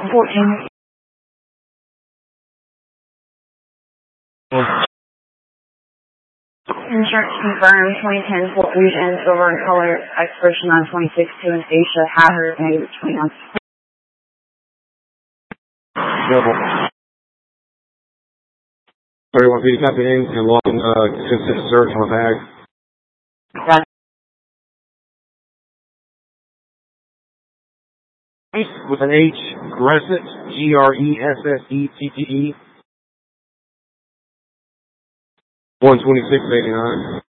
14. Insurance confirmed 2010 Ford Fusion, silver in color, expiration on 26 to Asia, hazard negative 29. Double. 31 feet, copy in and long, consistent search on the bag. Got it. With an H, Gressett, Gressette, 126.89.